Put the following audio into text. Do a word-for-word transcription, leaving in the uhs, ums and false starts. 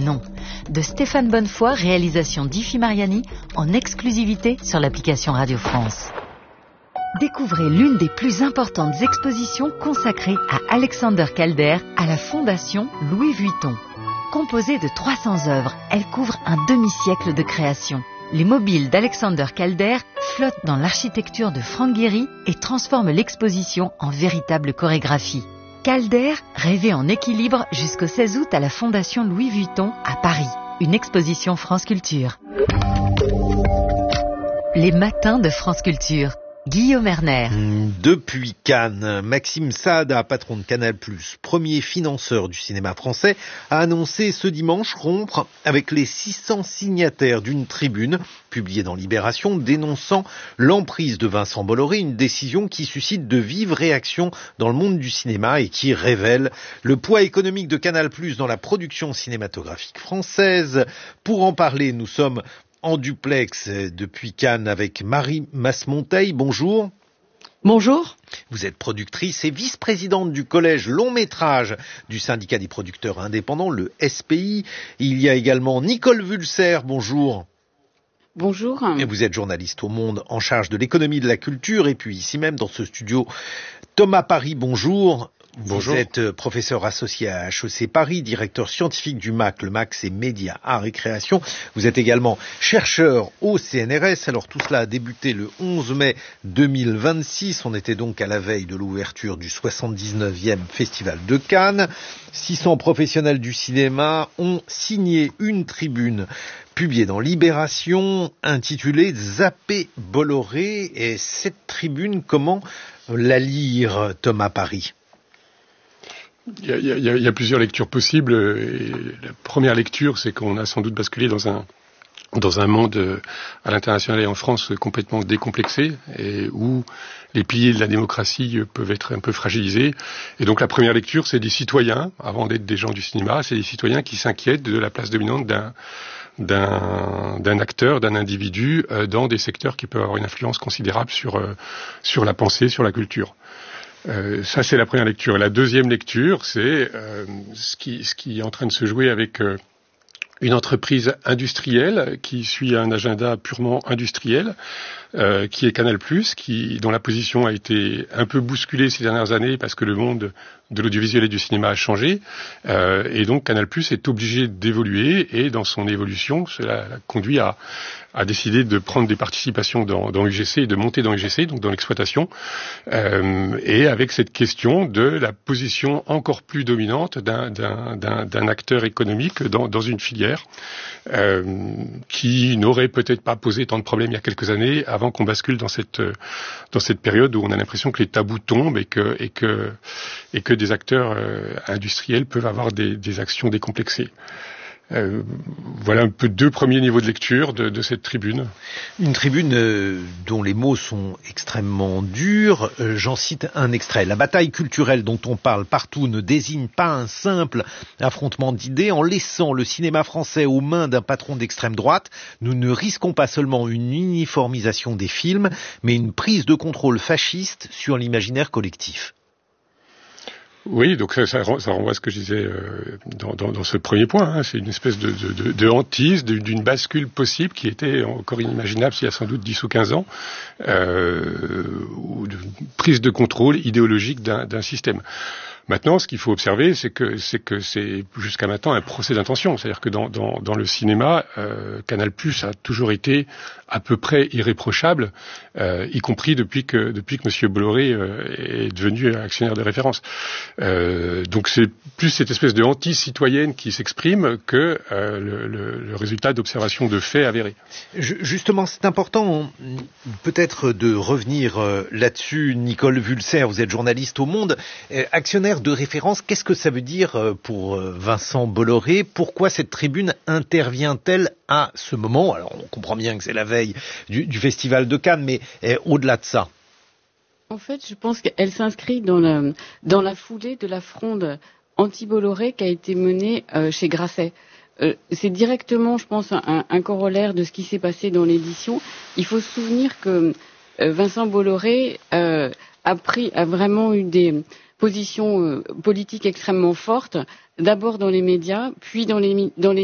non. De Stéphane Bonnefoy, réalisation d'Ifi Mariani, en exclusivité sur l'application Radio France. Découvrez l'une des plus importantes expositions consacrées à Alexander Calder à la Fondation Louis Vuitton. Composée de trois cents œuvres, elle couvre un demi-siècle de création. Les mobiles d'Alexander Calder flottent dans l'architecture de Frank Gehry et transforment l'exposition en véritable chorégraphie. Calder, rêvé en équilibre jusqu'au seize août à la Fondation Louis Vuitton à Paris. Une exposition France Culture. Les matins de France Culture. Guillaume Erner. Depuis Cannes, Maxime Saada, patron de Canal plus, premier financeur du cinéma français, a annoncé ce dimanche rompre avec les six cents signataires d'une tribune publiée dans Libération dénonçant l'emprise de Vincent Bolloré, une décision qui suscite de vives réactions dans le monde du cinéma et qui révèle le poids économique de Canal plus dans la production cinématographique française. Pour en parler, nous sommes en duplex depuis Cannes avec Marie Masmonteil. Bonjour. Bonjour. Vous êtes productrice et vice-présidente du collège long métrage du syndicat des producteurs indépendants, le S P I. Il y a également Nicole Vulser. Bonjour. Bonjour. Et vous êtes journaliste au Monde en charge de l'économie de la culture. Et puis ici même dans ce studio, Thomas Paris. Bonjour. Bonjour. Vous êtes professeur associé à H E C Paris, directeur scientifique du M A C. Le M A C, c'est Médias, Arts et Création. Vous êtes également chercheur au C N R S. Alors tout cela a débuté le onze mai deux mille vingt-six. On était donc à la veille de l'ouverture du soixante-dix-neuvième Festival de Cannes. six cents professionnels du cinéma ont signé une tribune publiée dans Libération, intitulée « Zapper Bolloré ». Et cette tribune, comment la lire, Thomas Paris ? Il y, a, il, y a, il y a plusieurs lectures possibles. Et la première lecture, c'est qu'on a sans doute basculé dans un dans un monde à l'international et en France complètement décomplexé et où les piliers de la démocratie peuvent être un peu fragilisés. Et donc la première lecture, c'est des citoyens, avant d'être des gens du cinéma, c'est des citoyens qui s'inquiètent de la place dominante d'un d'un, d'un acteur, d'un individu euh, dans des secteurs qui peuvent avoir une influence considérable sur euh, sur la pensée, sur la culture. Euh, ça, c'est la première lecture. Et la deuxième lecture, c'est euh, ce, qui, ce qui est en train de se jouer avec euh, une entreprise industrielle qui suit un agenda purement industriel, euh, qui est Canal plus, qui, dont la position a été un peu bousculée ces dernières années parce que le monde de l'audiovisuel et du cinéma a changé. Euh, et donc Canal plus est obligé d'évoluer et dans son évolution, cela conduit à a décidé de prendre des participations dans, dans U G C et de monter dans U G C, donc dans l'exploitation, euh, et avec cette question de la position encore plus dominante d'un, d'un, d'un, d'un acteur économique dans, dans une filière euh, qui n'aurait peut-être pas posé tant de problèmes il y a quelques années avant qu'on bascule dans cette dans cette période où on a l'impression que les tabous tombent et que et que et que des acteurs euh, industriels peuvent avoir des, des actions décomplexées. Euh, voilà un peu deux premiers niveaux de lecture de, de cette tribune. Une tribune euh, dont les mots sont extrêmement durs. Euh, j'en cite un extrait. La bataille culturelle dont on parle partout ne désigne pas un simple affrontement d'idées. En laissant le cinéma français aux mains d'un patron d'extrême droite, nous ne risquons pas seulement une uniformisation des films, mais une prise de contrôle fasciste sur l'imaginaire collectif. Oui, donc ça, ça, ça renvoie à ce que je disais euh, dans, dans, dans ce premier point. Hein. C'est une espèce de, de, de, de hantise, de, d'une bascule possible qui était encore inimaginable il y a sans doute dix ou quinze ans, euh, ou de prise de contrôle idéologique d'un, d'un système. Maintenant, ce qu'il faut observer, c'est que c'est que c'est jusqu'à maintenant un procès d'intention. C'est-à-dire que dans dans, dans le cinéma, euh, Canal plus a toujours été à peu près irréprochable, euh, y compris depuis que depuis que Monsieur Bolloré euh, est devenu actionnaire de référence. Euh, donc c'est plus cette espèce de hantise citoyenne qui s'exprime que euh, le, le, le résultat d'observations de faits avérés. Justement, c'est important peut-être de revenir là-dessus. Nicole Vulser, vous êtes journaliste au Monde, actionnaire de référence. Qu'est-ce que ça veut dire pour Vincent Bolloré ? Pourquoi cette tribune intervient-elle à ce moment ? Alors on comprend bien que c'est la veille du, du Festival de Cannes, mais eh, au-delà de ça. En fait, je pense qu'elle s'inscrit dans la, dans la foulée de la fronde anti-Bolloré qui a été menée euh, chez Grasset. Euh, c'est directement, je pense, un, un corollaire de ce qui s'est passé dans l'édition. Il faut se souvenir que euh, Vincent Bolloré euh, a pris, a vraiment eu des positions euh, politiques extrêmement fortes, d'abord dans les médias, puis dans les, dans les